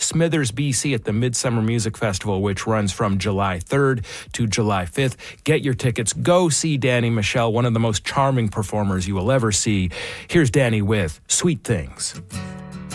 Smithers, BC at the Midsummer Music Festival, which runs from July 3rd to July 5th. Get your tickets. Go see Danny Michel, one of the most charming performers you will ever see. Here's Danny with Sweet Things.